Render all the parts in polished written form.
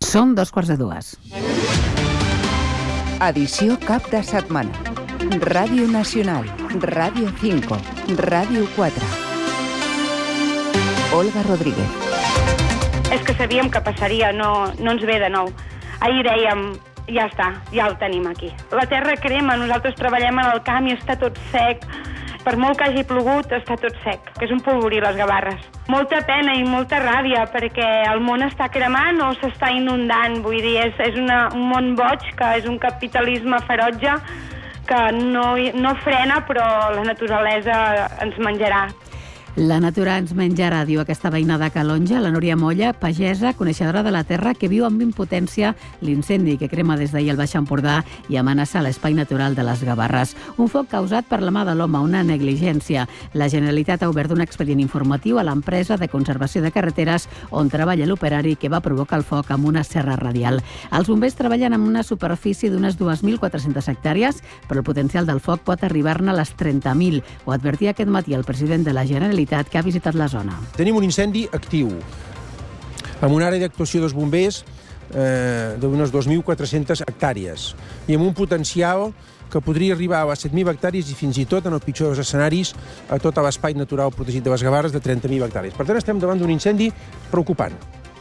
Són 2:15. Edició cap de setmana. Ràdio Nacional, Ràdio 5, Ràdio 4. Olga Rodríguez. És que sabíem que passaria, no ens ve de nou. Ahir dèiem, ja està, ja el tenim aquí. La terra crema, nosaltres treballem en el camp i està tot sec. Per molt que hagi plogut, està tot sec, que és un polvorí, les Gavarres. Molta pena i molta ràbia, perquè el món està cremant o s'està inundant. Vull dir, és un món boig, que és un capitalisme ferotge, que no frena, però la naturalesa ens menjarà. La natura ens menjarà, diu aquesta veïna de Calonja, la Núria Molla, pagesa, coneixedora de la terra, que viu amb impotència l'incendi que crema des d'ahir al Baix Empordà i amenaça l'espai natural de les Gavarres. Un foc causat per la mà de l'home, una negligència. La Generalitat ha obert un expedient informatiu a l'empresa de conservació de carreteres on treballa l'operari que va provocar el foc amb una serra radial. Els bombers treballen amb una superfície d'unes 2.400 hectàrees, però el potencial del foc pot arribar-ne a les 30.000. Ho advertia aquest matí el president de la Generalitat, que ha visitat la zona. Tenim un incendi actiu, amb una àrea d'actuació dels bombers d'unes 2.400 hectàrees i amb un potencial que podria arribar a 7.000 hectàrees i fins i tot, en els pitjors escenaris, a tot l'espai natural protegit de les Gavarres de 30.000 hectàrees. Per tant, estem davant d'un incendi preocupant.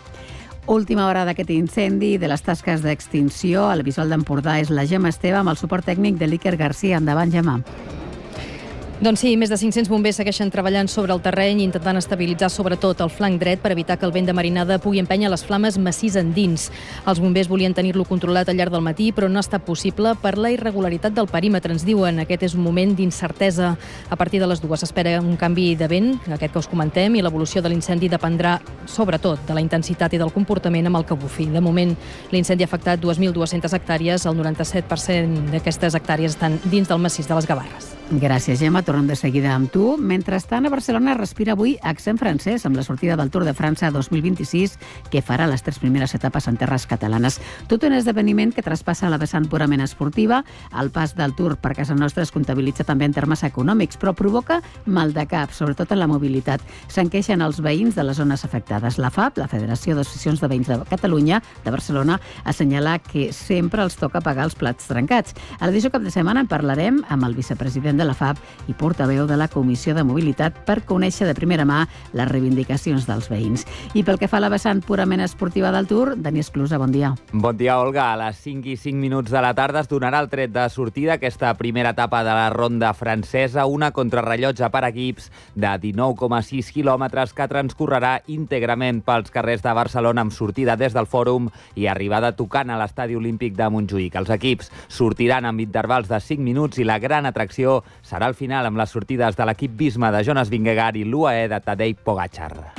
Última hora d'aquest incendi, de les tasques d'extinció. A l'Episol d'Empordà és la Gemma Esteve amb el suport tècnic de l'Iker García. Endavant, Gemma. Doncs sí, més de 500 bombers segueixen treballant sobre el terreny, intentant estabilitzar sobretot el flanc dret per evitar que el vent de marinada pugui empènyer les flames massís endins. Els bombers volien tenir-lo controlat al llarg del matí, però no ha estat possible per la irregularitat del perímetre, ens diuen. Aquest és un moment d'incertesa. A partir de les 2 s'espera un canvi de vent, aquest que us comentem, i l'evolució de l'incendi dependrà sobretot de la intensitat i del comportament amb el que bufi. De moment, l'incendi ha afectat 2.200 hectàrees, el 97% d'aquestes hectàrees estan dins del massís de les Gavarres. Gràcies, Gemma. Tornem de seguida amb tu. Mentrestant, a Barcelona respira avui accent francès amb la sortida del Tour de França 2026, que farà les 3 primeres etapes en terres catalanes. Tot un esdeveniment que traspassa la vessant purament esportiva. El pas del Tour per casa nostra es comptabilitza també en termes econòmics, però provoca mal de cap, sobretot en la mobilitat. Se'n queixen els veïns de les zones afectades. La FAB, la Federació d'Associacions de Veïns de Catalunya, de Barcelona, assenyala que sempre els toca pagar els plats trencats. A l'edició cap de setmana en parlarem amb el vicepresident de la FAB i portaveu de la Comissió de Mobilitat per conèixer de primera mà les reivindicacions dels veïns. I pel que fa a la vessant purament esportiva del Tour, Dani Esclusa, bon dia. Bon dia, Olga. A les 5:05 de la tarda es donarà el tret de sortida aquesta primera etapa de la ronda francesa, una contrarrellotge per equips de 19,6 quilòmetres que transcorrerà íntegrament pels carrers de Barcelona amb sortida des del Fòrum i arribada tocant a l'Estadi Olímpic de Montjuïc. Els equips sortiran amb intervals de 5 minuts i la gran atracció serà al final amb les sortides de l'equip Visma de Jonas Vingegaard i l'UAE de Tadej Pogačar.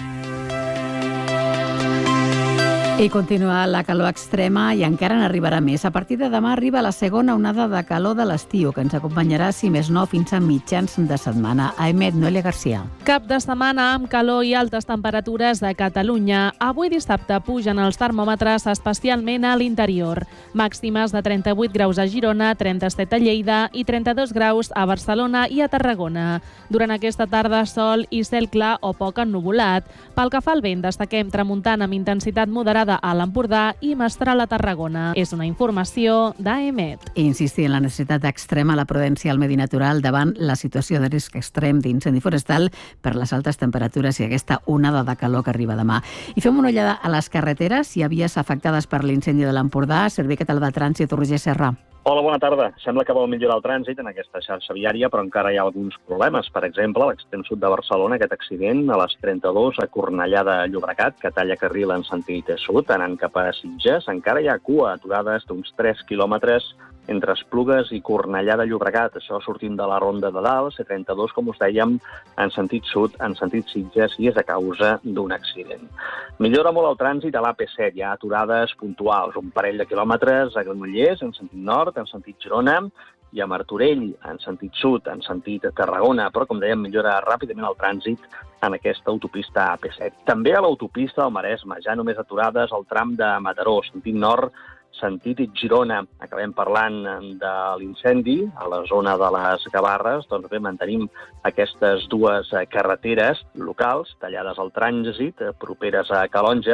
I continua la calor extrema i encara n'arribarà més. A partir de demà arriba la segona onada de calor de l'estiu, que ens acompanyarà, si més no, fins a mitjans de setmana. Aemet, Noelia García. Cap de setmana amb calor i altes temperatures de Catalunya. Avui dissabte pugen els termòmetres, especialment a l'interior. Màximes de 38 graus a Girona, 37 a Lleida i 32 graus a Barcelona i a Tarragona. Durant aquesta tarda, sol i cel clar o poc ennuvolat. Pel que fa al vent, destaquem tramuntant amb intensitat moderada a l'Empordà i mestral a Tarragona. És una informació d'AEMET. Insistir en la necessitat extrema, la prudència al medi natural davant la situació de risc extrem d'incendi forestal per les altes temperatures i aquesta onada de calor que arriba demà. I fem una ullada a les carreteres. Hi ha vies afectades per l'incendi de l'Empordà. Servei Català de Trànsit, Roger Serra. Hola, bona tarda. Sembla que vol millorar el trànsit en aquesta xarxa viària, però encara hi ha alguns problemes. Per exemple, a l'extrem sud de Barcelona, aquest accident a les 32 a Cornellà de Llobregat, que talla carril en sentit sud, anant cap a Sitges. Encara hi ha cua, aturades d'uns 3 quilòmetres entre Esplugues i Cornellà de Llobregat. Això sortint de la Ronda de Dalt, C32, com us dèiem, en sentit sud, en sentit Sitges, i és a causa d'un accident. Millora molt el trànsit a l'AP7, hi ha aturades puntuals, un parell de quilòmetres a Granollers, en sentit nord, en sentit Girona, i a Martorell, en sentit sud, en sentit Tarragona, però, com dèiem, millora ràpidament el trànsit en aquesta autopista AP7. També a l'autopista del Maresme, ja només aturades al tram de Mataró, sentit nord, sentit Girona. Acabem parlant de l'incendi a la zona de les Gavarres. Doncs bé, mantenim aquestes dues carreteres locals tallades al trànsit, properes a Calonja,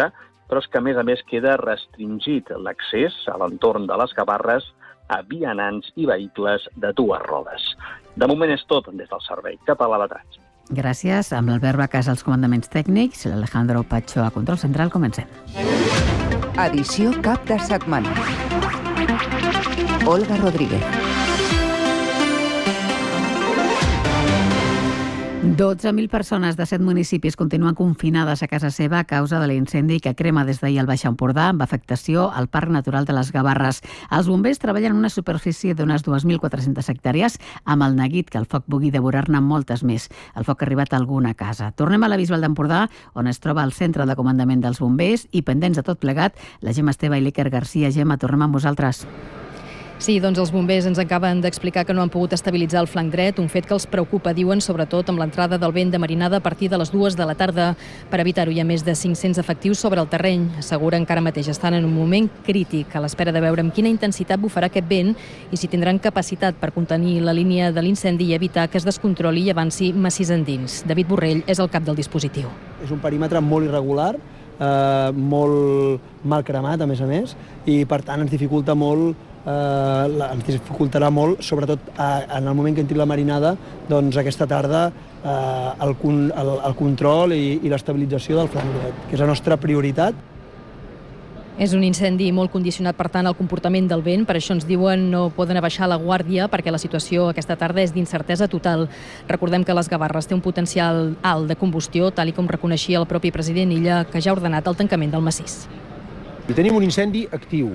però és que, a més, queda restringit l'accés a l'entorn de les Gavarres a vianants i vehicles de dues rodes. De moment és tot des del Servei Català de Trànsit. Gràcies. Amb l'Albert Bacàs als comandaments tècnics, l'Alejandro Pacho a control central. Comencem. Edició cap de setmana. Olga Rodríguez. 12.000 persones de 7 municipis continuen confinades a casa seva a causa de l'incendi que crema des d'ahir al Baix Empordà amb afectació al Parc Natural de les Gavarres. Els bombers treballen en una superfície d'unes 2.400 hectàrees amb el neguit que el foc pugui devorar-ne moltes més. El foc ha arribat a alguna casa. Tornem a la Bisbal d'Empordà, on es troba el centre de comandament dels bombers i pendents de tot plegat, la Gemma Esteve i l'Iker Garcia. Gemma, tornem amb vosaltres. Sí, doncs els bombers ens acaben d'explicar que no han pogut estabilitzar el flanc dret, un fet que els preocupa, diuen, sobretot amb l'entrada del vent de marinada a partir de les 2 de la tarda. Per evitar-ho hi ha més de 500 efectius sobre el terreny. Asseguren que ara mateix estan en un moment crític, a l'espera de veure amb quina intensitat bufarà aquest vent i si tindran capacitat per contenir la línia de l'incendi i evitar que es descontroli i avanci massís endins. David Borrell és el cap del dispositiu. És un perímetre molt irregular, molt mal cremat, a més, i per tant ens dificultarà molt, sobretot en el moment que entri la marinada, doncs aquesta tarda, el control i l'estabilització del flanc dret, que és la nostra prioritat. És un incendi molt condicionat, per tant, al comportament del vent. Per això ens diuen no poden abaixar la guàrdia perquè la situació aquesta tarda és d'incertesa total. Recordem que les Gavarres té un potencial alt de combustió, tal com reconeixia el propi president Illa, que ja ha ordenat el tancament del massís. I tenim un incendi actiu,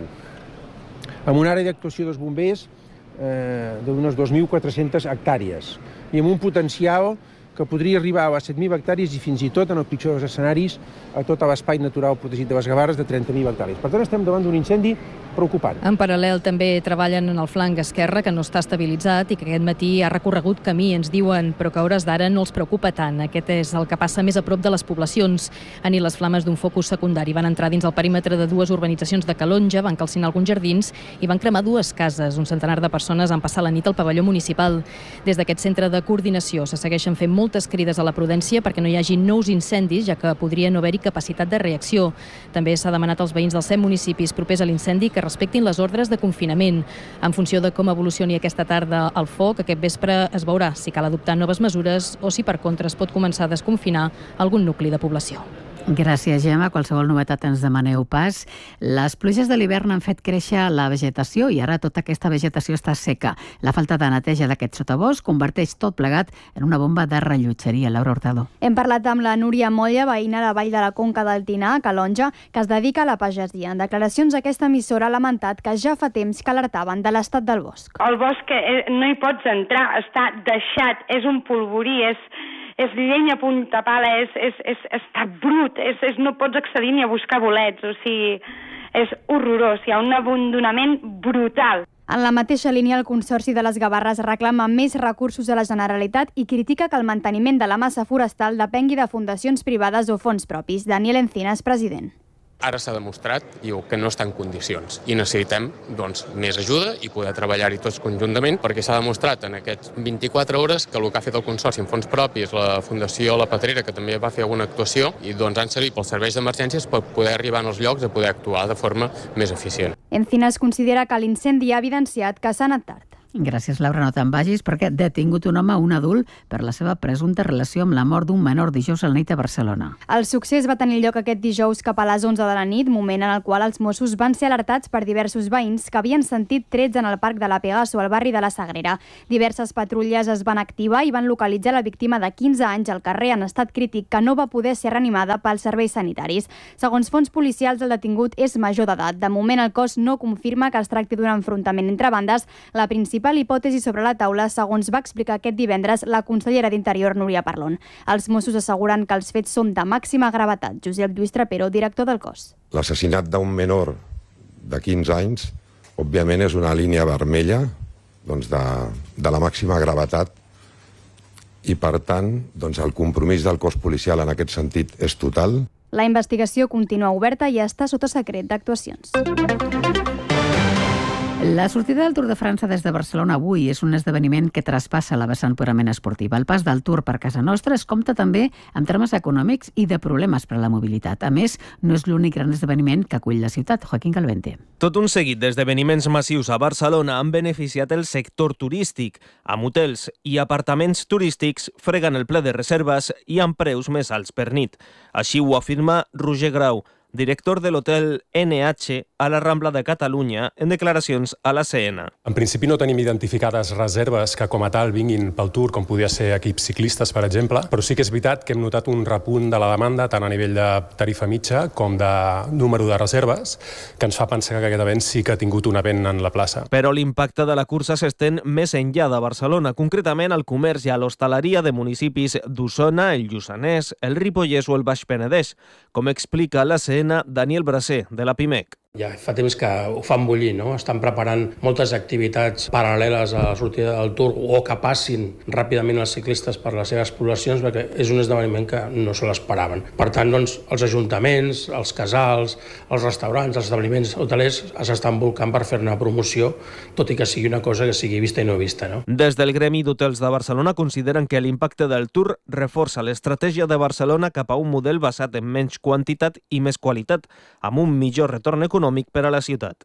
amb una àrea d'actuació dels bombers d'unes 2.400 hectàrees i amb un potencial que podria arribar a 7.000 hectàrees i fins i tot, en el pitjor dels escenaris, a tot l'espai natural protegit de les Gavarres de 30.000 hectàrees. Per tant, estem davant d'un incendi preocupant. En paral·lel també treballen en el flanc esquerre, que no està estabilitzat i que aquest matí ha recorregut camí, ens diuen, però que a hores d'ara no els preocupa tant. Aquest és el que passa més a prop de les poblacions. Ahir les flames d'un focus secundari van entrar dins el perímetre de 2 urbanitzacions de Calonja, van calcinar alguns jardins i van cremar 2 cases. Un centenar de persones han passat la nit al pavelló municipal. Des d'aquest centre de coordinació se segueixen fent moltes crides a la prudència perquè no hi hagi nous incendis, ja que podria no haver-hi capacitat de reacció. També s'ha demanat als veïns dels 7 municipis propers a l'incendi que respectin les ordres de confinament. En funció de com evolucioni aquesta tarda el foc, aquest vespre es veurà si cal adoptar noves mesures o si per contra es pot començar a desconfinar algun nucli de població. Gràcies, Gemma. Qualsevol novetat ens demaneu pas. Les pluges de l'hivern han fet créixer la vegetació i ara tota aquesta vegetació està seca. La falta de neteja d'aquest sotabosc converteix tot plegat en una bomba de rellotgeria. Laura Hurtado. Hem parlat amb la Núria Molla, veïna de Vall de la Conca del Tinà, a Calonja, que es dedica a la pagesia. En declaracions, aquesta emissora ha lamentat que ja fa temps que alertaven de l'estat del bosc. El bosc no hi pots entrar, està deixat, és un polvorí, és llenya a punta pala, està brut, no pots accedir ni a buscar bolets, o sigui, és horrorós, hi ha un abandonament brutal. En la mateixa línia, el Consorci de les Gavarres reclama més recursos a la Generalitat i critica que el manteniment de la massa forestal depengui de fundacions privades o fons propis. Daniel Encinas, president. Ara s'ha demostrat, que no està en condicions i necessitem més ajuda i poder treballar-hi tots conjuntament, perquè s'ha demostrat en aquests 24 hores que el que ha fet el Consorci en fons propis, la Fundació La Patrera, que també va fer alguna actuació, i han servit pels serveis d'emergències per poder arribar als llocs a poder actuar de forma més eficient. Encinas considera que l'incendi ha evidenciat que s'ha anat tard. Gràcies, Laura. No te'n vagis perquè ha detingut un home, un adult, per la seva presumpta relació amb la mort d'un menor dijous a la nit a Barcelona. El succés va tenir lloc aquest dijous cap a les 11 de la nit, moment en el qual els Mossos van ser alertats per diversos veïns que havien sentit trets en el parc de la Pegaso, al barri de la Sagrera. Diverses patrulles es van activar i van localitzar la víctima de 15 anys al carrer en estat crític, que no va poder ser reanimada pels serveis sanitaris. Segons fonts policials, el detingut és major d'edat. De moment, el cos no confirma que es tracti d'un enfrontament entre bandes. La principal hipòtesi sobre la taula, segons va explicar aquest divendres la consellera d'Interior, Núria Parlon. Els Mossos asseguren que els fets són de màxima gravetat. Josep Lluís Trapero, director del cos. L'assassinat d'un menor de 15 anys, òbviament, és una línia vermella de la màxima gravetat i, per tant, el compromís del cos policial en aquest sentit és total. La investigació continua oberta i està sota secret d'actuacions. La sortida del Tour de França des de Barcelona avui és un esdeveniment que traspassa la vessant purament esportiva. El pas del Tour per casa nostra es compta també en termes econòmics i de problemes per a la mobilitat. A més, no és l'únic gran esdeveniment que acull la ciutat. Joaquín Calvente. Tot un seguit d'esdeveniments massius a Barcelona han beneficiat el sector turístic. Amb hotels i apartaments turístics fregant el ple de reserves i amb preus més alts per nit. Així ho afirma Roger Grau, director de l'hotel NH a la Rambla de Catalunya, en declaracions a la CN. En principi no tenim identificades reserves que com a tal vinguin pel Tour, com podria ser equips ciclistes, per exemple, però sí que és veritat que hem notat un repunt de la demanda, tant a nivell de tarifa mitja com de número de reserves, que ens fa pensar que aquest event sí que ha tingut una vent en la plaça. Però l'impacte de la cursa s'estén més enllà de Barcelona, concretament al comerç i a l'hostaleria de municipis d'Osona, el Lluçanès, el Ripollès o el Baix Penedès, com explica la CN Daniel Bracer, de la PIMEC. Ja fa temps que ho fan bullir, no? Estan preparant moltes activitats paral·leles a la sortida del Tour o que passin ràpidament els ciclistes per les seves poblacions, perquè és un esdeveniment que no se l'esperaven. Per tant, doncs, els ajuntaments, els casals, els restaurants, els establiments hotelers s'estan volcant per fer-ne promoció, tot i que sigui una cosa que sigui vista i no vista, no? Des del Gremi d'Hotels de Barcelona consideren que l'impacte del Tour reforça l'estratègia de Barcelona cap a un model basat en menys quantitat i més qualitat, amb un millor retorn econòmic per a la ciutat.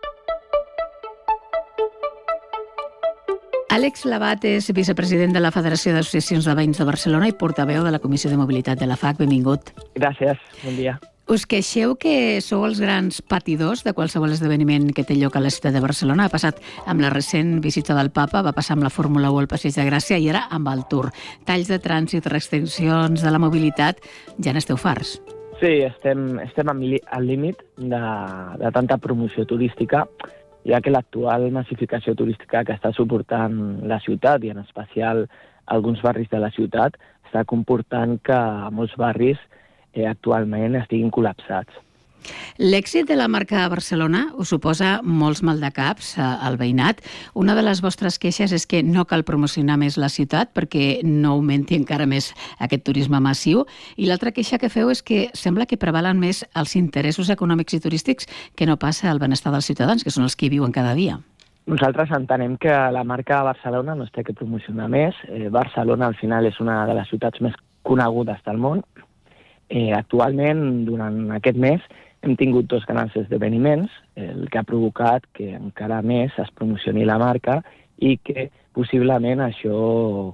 Àlex Labat és vicepresident de la Federació d'Associacions de Veïns de Barcelona i portaveu de la Comissió de Mobilitat de la FAC. Benvingut. Gràcies, bon dia. Us queixeu que sou els grans patidors de qualsevol esdeveniment que té lloc a la ciutat de Barcelona. Ha passat amb la recent visita del Papa, va passar amb la Fórmula 1 al Passeig de Gràcia i ara amb el Tour. Talls de trànsit, restriccions de la mobilitat, ja n'esteu farts. Sí, estem al límit de tanta promoció turística, ja que l'actual massificació turística que està suportant la ciutat, i en especial alguns barris de la ciutat, està comportant que molts barris actualment estiguin col·lapsats. L'èxit de la marca Barcelona us suposa molts maldecaps al veïnat. Una de les vostres queixes és que no cal promocionar més la ciutat perquè no augmenti encara més aquest turisme massiu. I l'altra queixa que feu és que sembla que prevalen més els interessos econòmics i turístics que no passa el benestar dels ciutadans, que són els que hi viuen cada dia. Nosaltres entenem que la marca Barcelona no es té que promocionar més. Barcelona, al final, és una de les ciutats més conegudes del món. Actualment, durant aquest mes, hem tingut 2 grans esdeveniments, el que ha provocat que encara més es promocioni la marca i que possiblement això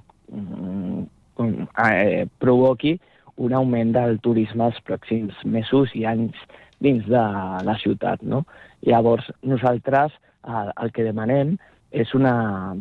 provoqui un augment del turisme els pròxims mesos i anys dins de la ciutat, no? Llavors, nosaltres el que demanem és una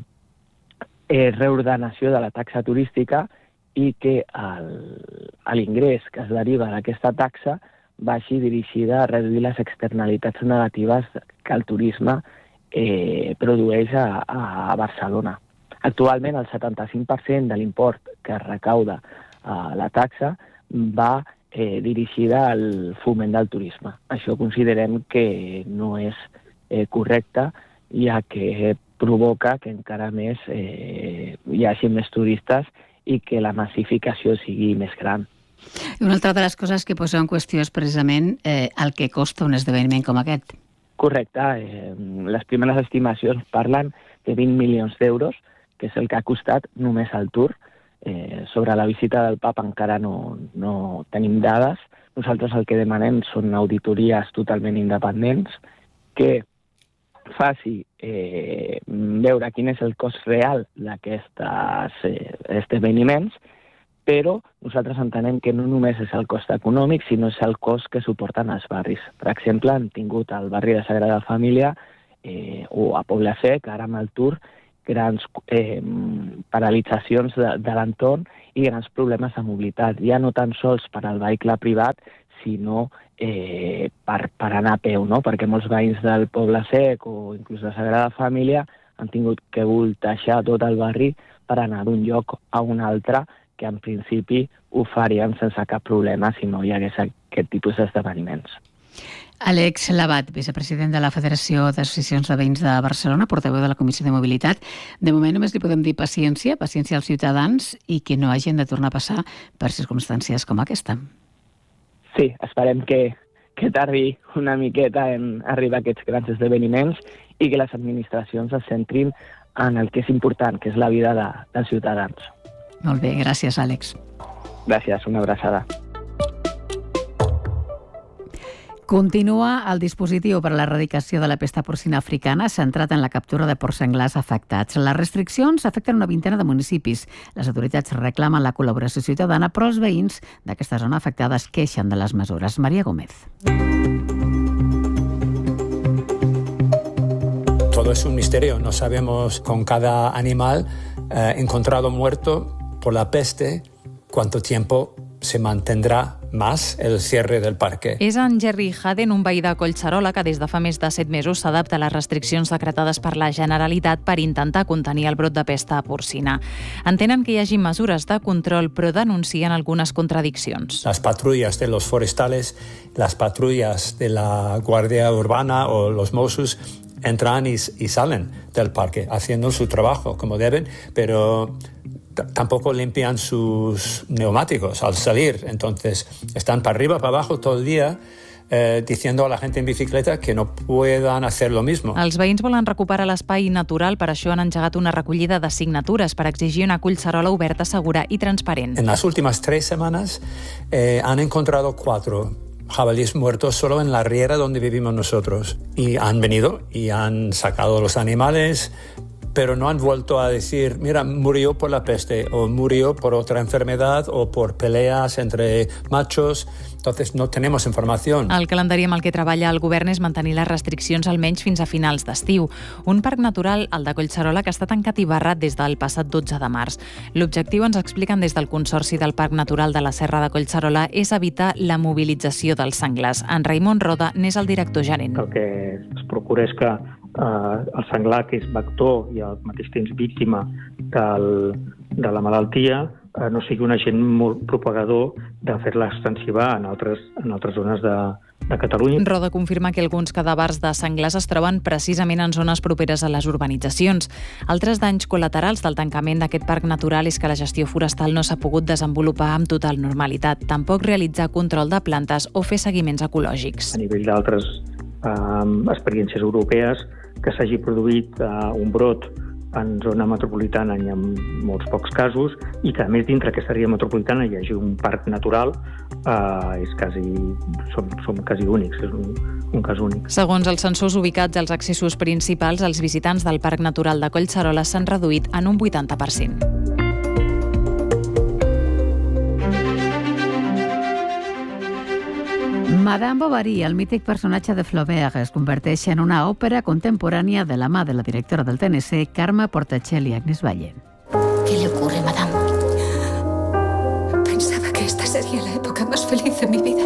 reordenació de la taxa turística i que l'ingrés que es deriva d'aquesta taxa vagi dirigida a reduir les externalitats negatives que el turisme produeix a Barcelona. Actualment, el 75% de l'import que es recauda a la taxa va dirigida al foment del turisme. Això considerem que no és correcte, ja que provoca que encara més hi hagi més turistes i que la massificació sigui més gran. I una altra de les coses que posa en qüestió és precisament el que costa un esdeveniment com aquest. Correcte. Les primeres estimacions parlen de 20 milions d'euros, que és el que ha costat només el Tour. Sobre la visita del Papa encara no tenim dades. Nosaltres el que demanem són auditories totalment independents que faci veure quin és el cost real d'aquests esdeveniments, però nosaltres entenem que no només és el cost econòmic, sinó és el cost que suporten els barris. Per exemple, hem tingut al barri de Sagrada Família o a Poble Sec, ara amb el Tour, grans paralitzacions de l'entorn i grans problemes de mobilitat, ja no tan sols per al vehicle privat, sinó per anar a peu, no? Perquè molts veïns del Poble Sec o inclús de Sagrada Família han tingut que voltejar tot el barri per anar d'un lloc a un altre, que en principi ho farien sense cap problema si no hi hagués aquest tipus d'esdeveniments. Àlex Labat, vicepresident de la Federació d'Associacions de Veïns de Barcelona, portaveu de la Comissió de Mobilitat. De moment només li podem dir paciència als ciutadans i que no hagin de tornar a passar per circumstàncies com aquesta. Sí, esperem que tardi una miqueta en arribar a aquests grans esdeveniments i que les administracions es centrin en el que és important, que és la vida dels ciutadans. Molt bé, gràcies, Àlex. Gràcies, una abraçada. Continua el dispositiu per a l'erradicació de la pesta porcina africana centrat en la captura de porcs senglars afectats. Les restriccions afecten una vintena de municipis. Les autoritats reclamen la col·laboració ciutadana, però els veïns d'aquesta zona afectada es queixen de les mesures. Maria Gómez. Todo es un misterio. No sabemos con cada animal encontrado muerto por la peste cuánto tiempo se mantendrà más el cierre del parque. És en Jerry Haden, un veí de Collserola, que des de fa més de 7 mesos s'adapta a les restriccions decretades per la Generalitat per intentar contenir el brot de pesta porcina. Entenen que hi hagi mesures de control, però denuncien algunes contradiccions. Las patrullas de los forestales, las patrullas de la Guardia Urbana o los Mossos entran y salen del parque haciendo su trabajo como deben, pero tampoco limpian sus neumáticos al salir. Entonces están para arriba, para abajo todo el día diciendo a la gente en bicicleta que no puedan hacer lo mismo. Els veïns volen recuperar l'espai natural, per això han engegat una recollida de signatures per exigir una Collserola oberta, segura i transparent. En las últimas 3 semanas han encontrado 4 jabalíes muertos solo en la riera donde vivimos nosotros. Y han venido y han sacado los animales, pero no han vuelto a decir, mira, murió por la peste, o murió por otra enfermedad, o por peleas entre machos. Entonces no tenemos información. El calendari amb el que treballa el govern és mantenir les restriccions almenys fins a finals d'estiu. Un parc natural, el de Collserola, que està tancat i barrat des del passat 12 de març. L'objectiu, ens expliquen des del Consorci del Parc Natural de la Serra de Collserola, és evitar la mobilització dels senglars. En Raimon Roda n'és el director gerent. El que es procura és que el senglar, que és vector i al mateix temps víctima de la malaltia, no sigui un agent molt propagador de fer-la extensiva en altres zones de Catalunya. Roda confirma que alguns cadàvers de senglars es troben precisament en zones properes a les urbanitzacions. Altres danys col·laterals del tancament d'aquest parc natural és que la gestió forestal no s'ha pogut desenvolupar amb total normalitat, tampoc realitzar control de plantes o fer seguiments ecològics. A nivell d'altres experiències europees, que s'hagi produït un brot en zona metropolitana hi ha molts pocs casos, i que a més dintre aquesta àrea metropolitana hi hagi un parc natural, som quasi únics, és un cas únic. Segons els sensors ubicats als accessos principals, els visitants del Parc Natural de Collserola s'han reduït en un 80%. Madame Bovary, el mític personatge de Flaubert, es converteix en una òpera contemporània de la mà de la directora del TNC, Carme Portacelli i Agnès Valle. ¿Qué le ocurre, madame? Pensaba que esta sería la época más feliz de mi vida.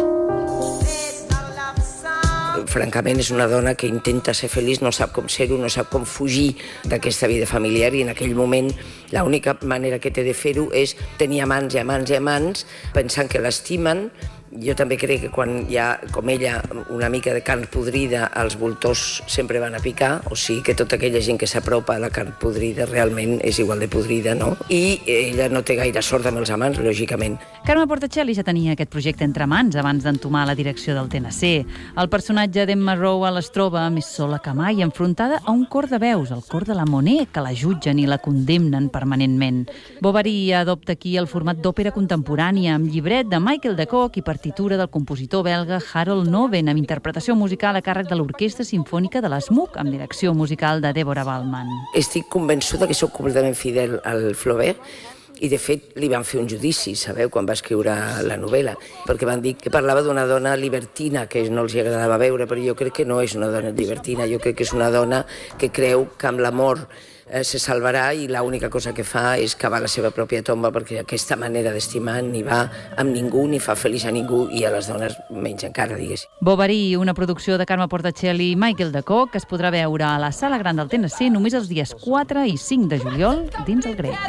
Francament, és una dona que intenta ser feliç, no sap com ser-ho, no sap com fugir d'aquesta vida familiar, i en aquell moment l'única manera que té de fer-ho és tenir amants i amants i amants, pensant que l'estimen. Jo també crec que quan hi ha, com ella, una mica de carn podrida, els voltors sempre van a picar, o sigui que tota aquella gent que s'apropa a la carn podrida realment és igual de podrida, no? I ella no té gaire sort amb els amants, lògicament. Carme Portacelli ja tenia aquest projecte entre mans abans d'entomar la direcció del TNC. El personatge d'Emma Rowe es troba més sola que mai, enfrontada a un cor de veus, el cor de la Monet, que la jutgen i la condemnen permanentment. Bovary adopta aquí el format d'òpera contemporània, amb llibret de Michael de Kock i partitura del compositor belga Harold Noven, amb interpretació musical a càrrec de l'Orquestra Simfònica de l'ESMUC, amb direcció musical de Deborah Ballman. Estic convençuda que sóc completament fidel al Flaubert, i de fet li van fer un judici, sabeu, quan va escriure la novel·la, perquè van dir que parlava d'una dona libertina, que no els agradava veure, però jo crec que no és una dona libertina, jo crec que és una dona que creu que amb l'amor se salvarà, i l'única cosa que fa és cavar la seva pròpia tomba, perquè aquesta manera d'estimar ni va amb ningú, ni fa feliç a ningú, i a les dones menys encara, diguéssim. Bovary, una producció de Carme Portacelli i Michael de Kock, que es podrà veure a la Sala Gran del TNC només els dies 4 i 5 de juliol dins el Grec.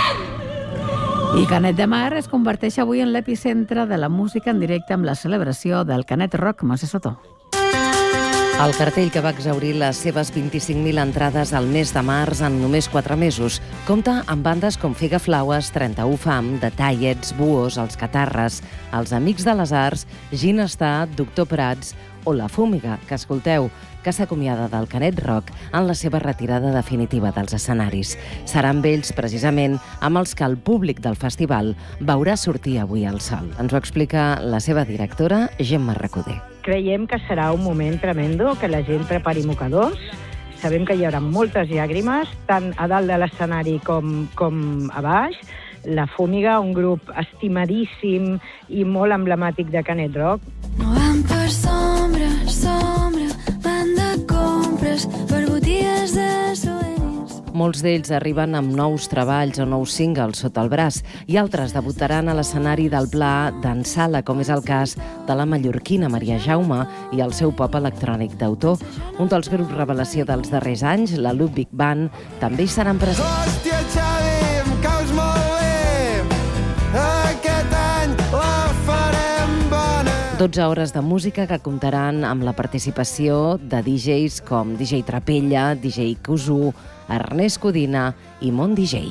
I Canet de Mar es converteix avui en l'epicentre de la música en directe amb la celebració del Canet Rock Mossé Sotó. El cartell, que va exhaurir les seves 25.000 entrades al mes de març en només 4 mesos, compta amb bandes com Figa Flaues, 31 Fam, The Tallets, Buos, Els Catarres, Els Amics de les Arts, Ginestar, Doctor Prats o La Fúmiga, que escolteu, que s'acomiada del Canet Rock en la seva retirada definitiva dels escenaris. Seran ells, precisament, amb els que el públic del festival veurà sortir avui al sol. Ens ho explica la seva directora, Gemma Recoder. Creiem que serà un moment tremendo, que la gent prepari mocadors. Sabem que hi haurà moltes llàgrimes, tant a dalt de l'escenari com a baix. La Fúmiga, un grup estimadíssim i molt emblemàtic de Canet Rock. No van per sombra, van de compres per botigues de souvenirs. Molts d'ells arriben amb nous treballs o nous singles sota el braç i altres debutaran a l'escenari del Pla d'en Sala, com és el cas de la mallorquina Maria Jaume i el seu pop electrònic d'autor. Un dels grups revelació dels darrers anys, la Ludwig Band, també hi seran presents. Hòstia, Xavi, em caus molt bé. Aquest any la farem bona. 12 hores de música que comptaran amb la participació de DJs com DJ Trapella, DJ Kuzu, Ernest Codina i Mont DJ.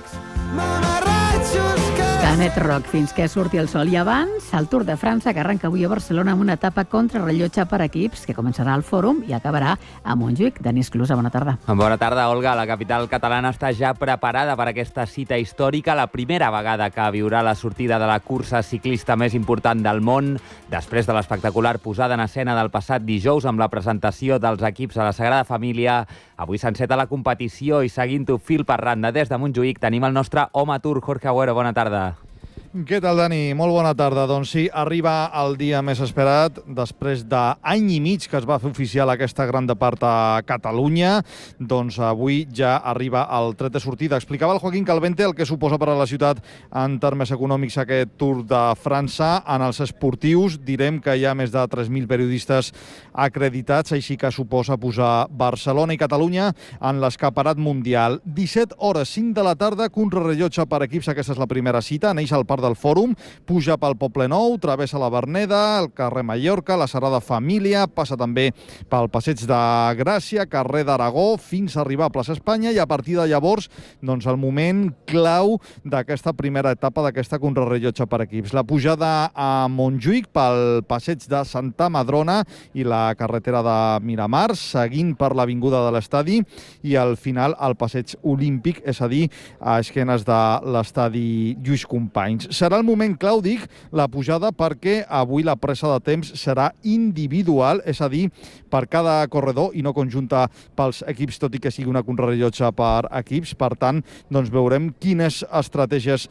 Canet Rock fins que surti el sol. I abans, el Tour de França, que arrenca avui a Barcelona amb una etapa contrarrellotge per equips, que començarà al Fòrum i acabarà a Montjuïc. Denis Clusa, bona tarda. Bona tarda, Olga. La capital catalana està ja preparada per aquesta cita històrica, la primera vegada que viurà la sortida de la cursa ciclista més important del món, després de l'espectacular posada en escena del passat dijous amb la presentació dels equips a la Sagrada Família. Avui s'enceta la competició i seguint-ho fil per randa des de Montjuïc tenim el nostre home tour, Jorge Agüero. Bona tarda. Què tal, Dani? Molt bona tarda. Doncs sí, arriba el dia més esperat, després d'any i mig que es va fer oficial aquesta gran depart a Catalunya. Doncs avui ja arriba el tret de sortida. Explicava el Joaquín Calvente el que suposa per a la ciutat en termes econòmics aquest Tour de França. En els esportius direm que hi ha més de 3.000 periodistes acreditats, així que suposa posar Barcelona i Catalunya en l'escaparat mundial. 17 hores, 5 de la tarda, contrarrellotge per equips. Aquesta és la primera cita. Neix al Parc del Fòrum, puja pel Poble Nou, travessa la Verneda, el carrer Mallorca, la Sagrada Família, passa també pel Passeig de Gràcia, carrer d'Aragó, fins a arribar a Plaça Espanya, i a partir de llavors, doncs, el moment clau d'aquesta primera etapa d'aquesta contrarrellotge per equips. La pujada a Montjuïc pel Passeig de Santa Madrona i la carretera de Miramar, seguint per l'avinguda de l'estadi, i al final el Passeig Olímpic, és a dir, a esquenes de l'estadi Lluís Companys. Serà el moment clau, dic, la pujada, perquè avui la pressa de temps serà individual, és a dir, per cada corredor i no conjunta pels equips, tot i que sigui una contrarrellotge per equips. Per tant, doncs veurem quines estratègies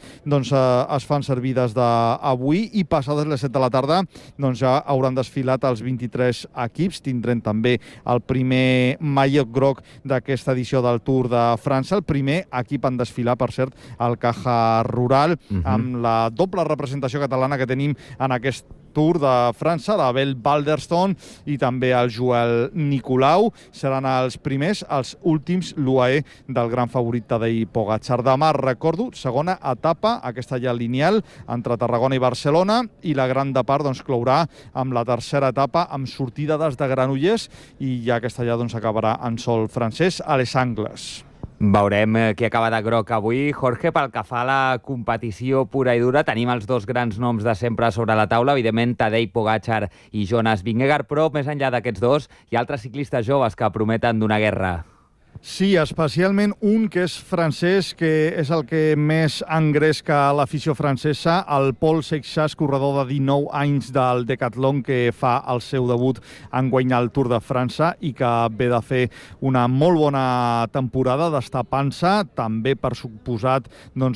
es fan servir des d'avui, i passades les 7 de la tarda doncs ja hauran desfilat els 23 equips. Tindrem també el primer mallot groc d'aquesta edició del Tour de França, el primer equip en desfilar, per cert, el Caja Rural, amb la doble representació catalana que tenim en aquest Tour de França, l'Abel Balderston i també el Joel Nicolau. Seran els primers, els últims, l'UAE del gran favorit Tadej Pogačar. Demà, recordo, segona etapa, aquesta ja lineal, entre Tarragona i Barcelona, i la gran depart clourà amb la tercera etapa, amb sortida des de Granollers, i ja aquesta ja acabarà en sol francès a Les Angles. Veurem qui acaba de groc avui. Jorge, pel que fa a la competició pura i dura, tenim els dos grans noms de sempre sobre la taula, evidentment Tadej Pogačar i Jonas Vingegaard, però més enllà d'aquests dos hi ha altres ciclistes joves que prometen donar guerra. Sí, especialment un que és francès, que és el que més engresca l'afició francesa, el Paul Seixas, corredor de 19 anys del Decathlon, que fa el seu debut en guanyar el Tour de França i que ve de fer una molt bona temporada, destapant-se, també per suposat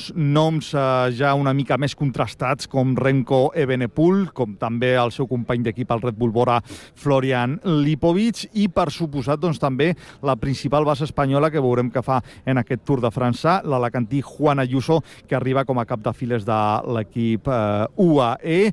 noms ja una mica més contrastats, com Remco Evenepoel, com també el seu company d'equip al Red Bull Bora, Florian Lipovic, i per suposat també la principal base espanyola espanyola, que veurem què fa en aquest Tour de França, l'alacantí Juan Ayuso, que arriba com a cap de files de l'equip UAE.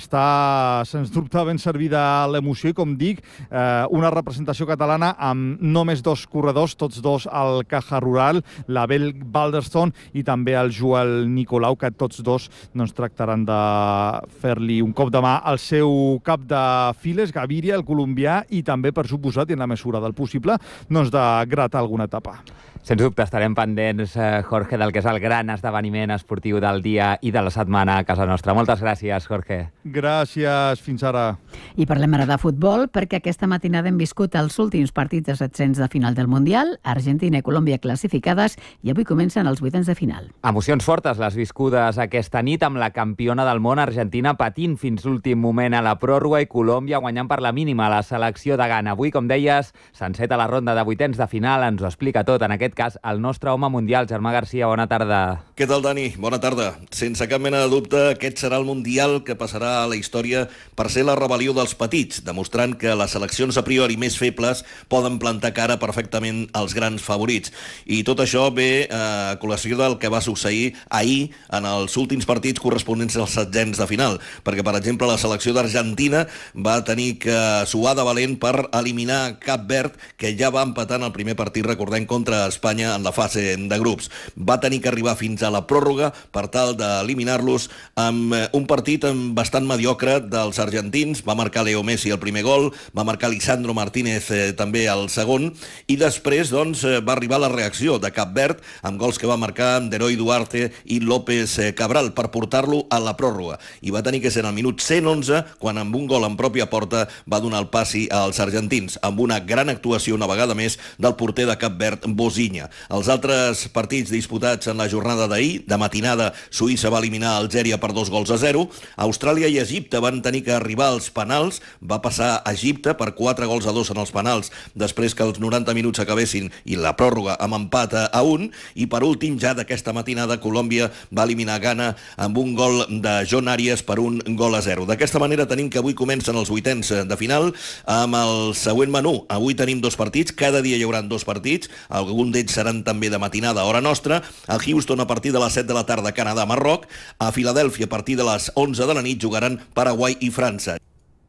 Està, sens dubte, ben servida l'emoció i, com dic, una representació catalana amb només 2 corredors, tots 2 al Caja Rural, l'Abel Balderston i també el Joel Nicolau, que tots 2 tractaran de fer-li un cop de mà al seu cap de files, Gaviria, el colombià, i també, per suposat, i en la mesura del possible, de gratar alguna etapa. Sens dubte estarem pendents, Jorge, del que és el gran esdeveniment esportiu del dia i de la setmana a casa nostra. Moltes gràcies, Jorge. Gràcies, fins ara. I parlem ara de futbol, perquè aquesta matinada hem viscut els últims partits de 700 de final del Mundial, Argentina i Colòmbia classificades, i avui comencen els 8ens de final. Emocions fortes les viscudes aquesta nit, amb la campiona del món, Argentina, patint fins l'últim moment a la pròrroga, i Colòmbia guanyant per la mínima la selecció de Ghana. Avui, com deies, s'enceta la ronda de 8ens de final, ens ho explica tot, en aquest cas, el nostre home mundial, Germà Garcia. Bona tarda. Què tal, Dani? Bona tarda. Sense cap mena de dubte, aquest serà el Mundial que passarà a la història per ser la rebel·lió dels petits, demostrant que les seleccions a priori més febles poden plantar cara perfectament als grans favorits. I tot això ve a col·lació del que va succeir ahir en els últims partits corresponents als 7ens de final, perquè, per exemple, la selecció d'Argentina va tenir que suar de valent per eliminar Cap Verd, que ja va empatar en el primer partit, recordem, contra Espanya en la fase de grups. Va tenir que arribar fins a la pròrroga per tal d'eliminar-los amb un partit bastant mediocre dels argentins. Va marcar Leo Messi el primer gol, va marcar Lisandro Martínez també el segon, i després va arribar la reacció de Cap Verd amb gols que va marcar Deroy Duarte i López Cabral per portar-lo a la pròrroga. I va tenir que ser en el minut 111 quan, amb un gol en pròpia porta, va donar el passi als argentins, amb una gran actuació una vegada més del porter de Cap Verd, Bozinya. Els altres partits disputats en la jornada d'ahir, de matinada, Suïssa va eliminar Algèria per 2-0. Austràlia i Egipte van tenir que arribar als penals. Va passar a Egipte per 4-2 en els penals, després que els 90 minuts acabessin i la pròrroga amb empat a 1. I per últim, ja d'aquesta matinada, Colòmbia va eliminar Ghana amb un gol de John Arias per 1-0. D'aquesta manera tenim que avui comencen els 8ens de final amb el següent menú. Avui tenim 2 partits, cada dia hi haurà 2 partits, algun d'ells seran també de matinada a hora nostra. A Houston, a partir de les 7 de la tarda, Canadà-Marroc. A Filadèlfia, a partir de les 11 de la nit, jugaran Paraguai i França.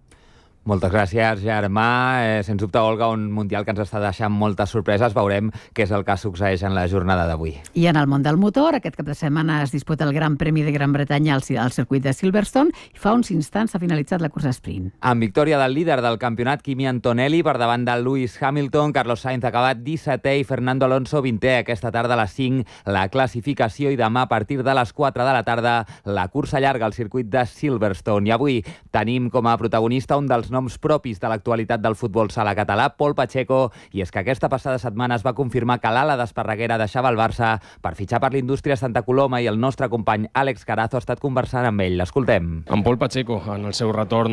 Moltes gràcies, Germà. Sens dubte, Olga, un Mundial que ens està deixant moltes sorpreses. Veurem què és el que succeeix en la jornada d'avui. I en el món del motor, aquest cap de setmana es disputa el Gran Premi de Gran Bretanya al circuit de Silverstone, i fa uns instants s'ha finalitzat la cursa sprint. Amb victòria del líder del campionat, Kimi Antonelli, per davant de Lewis Hamilton. Carlos Sainz ha acabat 17è i Fernando Alonso 20è. Aquesta tarda a les 5 la classificació, i demà a partir de les 4 de la tarda la cursa llarga al circuit de Silverstone. I avui tenim com a protagonista un dels noms propis de l'actualitat del futbol sala català, Pol Pacheco, i és que aquesta passada setmana es va confirmar que l'ala d'Esparreguera deixava el Barça per fitxar per l'Indústria Santa Coloma, i el nostre company Àlex Carazo ha estat conversant amb ell. L'escoltem. En Pol Pacheco, en el seu retorn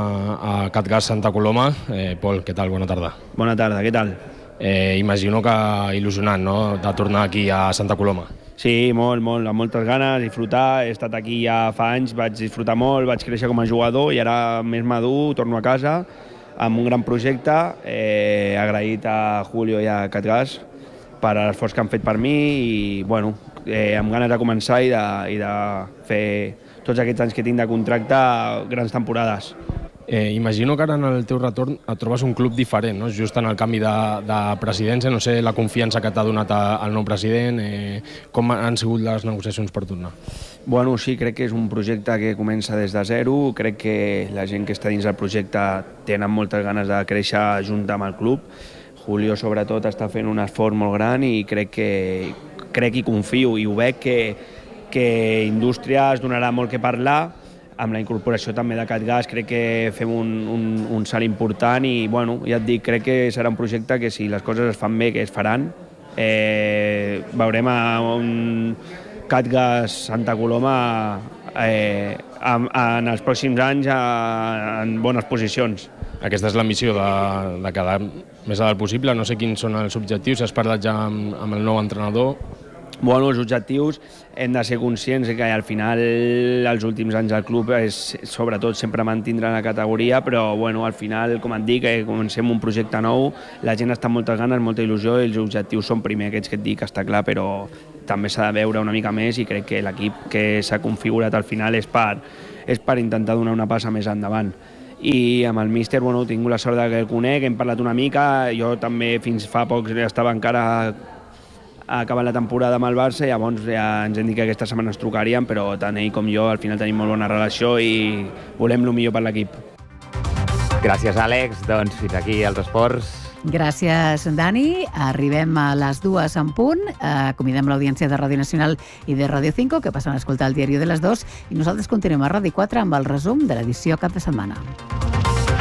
a Catgas Santa Coloma. Pol, què tal? Bona tarda. Bona tarda, què tal? Imagino que il·lusionant, no?, de tornar aquí a Santa Coloma. Sí, molt, amb moltes ganes, disfrutar. He estat aquí ja fa anys, vaig disfrutar molt, vaig créixer com a jugador i ara més madur, torno a casa amb un gran projecte. Agraït a Julio i a Catgas per l'esforç que han fet per mi i, bueno, amb ganes de començar i de fer tots aquests anys que tinc de contracte grans temporades. Imagino que ara en el teu retorn et trobes un club diferent, no? Just en el canvi de presidència, no sé la confiança que t'ha donat el nou president, com han sigut les negociacions per tornar? Bueno, sí, crec que és un projecte que comença des de zero, crec que la gent que està dins del projecte tenen moltes ganes de créixer junt amb el club. Julio, sobretot, està fent un esforç molt gran i crec i confio i ho veig que Indústria es donarà molt que parlar. Amb la incorporació també de Catgas crec que fem un salt important i, bueno, ja et dic, crec que serà un projecte que si les coses es fan bé, que es faran, veurem un Catgas Santa Coloma en els pròxims anys en bones posicions. Aquesta és la missió de quedar més a dalt possible. No sé quins són els objectius, has parlat ja amb el nou entrenador. Bueno, els objectius hem de ser conscients que al final els últims anys del club és sobretot sempre mantindre la categoria, però bueno, al final, com et dic, comencem un projecte nou, la gent està amb moltes ganes, molta il·lusió i els objectius són primer aquests que et dic, està clar, però també s'ha de veure una mica més i crec que l'equip que s'ha configurat al final és per intentar donar una passa més endavant. I amb el míster, bueno, he tingut la sort que el conec, hem parlat una mica, jo també fins fa poc estava encara acabant la temporada amb el Barça, llavors ja ens hem dit que aquesta setmana ens trucaríem, però tant ell com jo al final tenim molt bona relació i volem el millor per l'equip. Gràcies, Àlex. Doncs fins aquí els esports. Gràcies, Dani. Arribem a les 2 en punt. Convidem l'audiència de Ràdio Nacional i de Ràdio 5, que passen a escoltar el diari de les 2, i nosaltres continuem a Ràdio 4 amb el resum de l'edició cap de setmana.